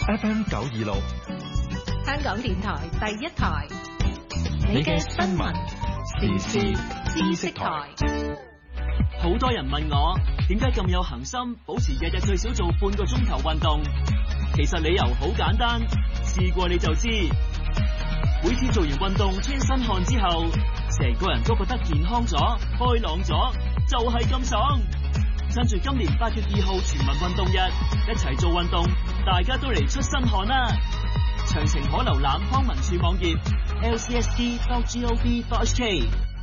FM 926， 香港電台第一台，你嘅新聞時事知識台。 好多人問我點解咁有恒心，保持日日最少做半個鐘頭運動。其實理由好簡單，試過你就知。每次做完運動出一身汗之後，成個人都覺得健康咗、開朗咗，就係咁爽。趁住今年8月2號全民運動日，一齊做運動，大家都嚟出身汗啦！詳情可瀏覽康文署網頁 lcsd.gov.hk。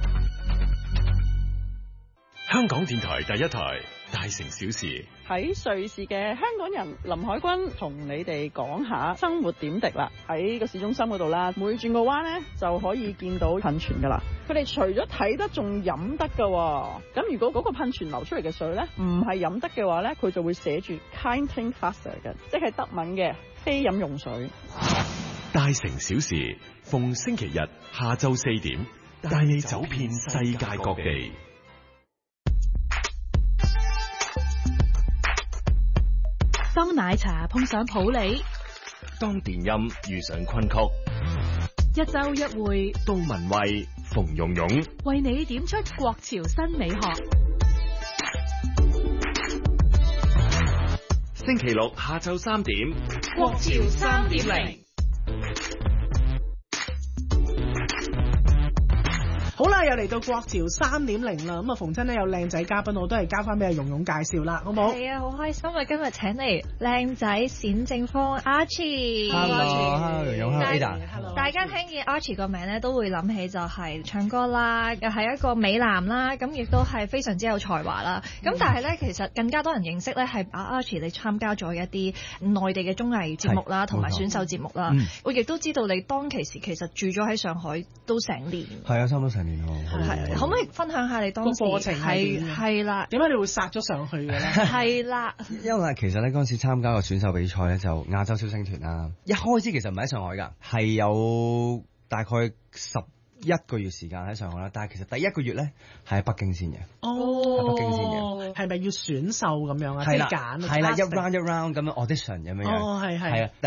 香港電台第一台，大城小事。 喺瑞士嘅香港人林海軍同你哋講下生活點滴啦。喺個市中心嗰度啦，每轉個彎呢就可以見到噴泉噶啦。佢哋除咗睇得，仲飲得噶。咁如果嗰個噴泉流出嚟嘅水呢，唔係飲得嘅話呢，佢就會寫住 kein Trinkwasser 嘅，即係德文嘅非飲用水。 大城小事，逢星期日下晝4點，帶你走遍世界各地。 當奶茶碰上普洱， 當電音遇上昆曲， 一周一會， 杜文蔚、馮蓉蓉為你點出國潮新美學。 星期六下晝3點， 國潮3.0。 好啦，又嚟到國潮3.0啦，咁啊逢親咧有靚仔嘉賓，我都係交翻俾阿蓉蓉介紹啦，好冇？ 係啊，好開心啊！今日請嚟靚仔冼正方 Archie。Hello， 蓉蓉 ，Ada。 大家聽見 Archie 個名咧，都會諗起就係唱歌啦，又係一個美男啦，咁亦都係非常之有才華啦。咁但係咧，其實更加多人認識咧係阿 Archie 你參加咗一啲內地嘅綜藝節目啦，同埋選秀節目啦。我亦都知道你當其時其實住咗喺上海都成年。 係啊，差唔多成年。 係，可唔可以分享下你當時過程係啦？點解你會殺咗上去嘅咧？ 係啦， 因為其實咧嗰陣時參加個選秀比賽咧，就亞洲超星團啦。一開始其實唔係喺上海㗎，係有大概11個月時間喺上海啦。但係其實第1個月咧係喺北京先嘅。喺北京先嘅。係咪要選秀咁樣啊？ 係啦， 即係揀。 係啦，一 round 咁樣 audition 咁樣。 係啊。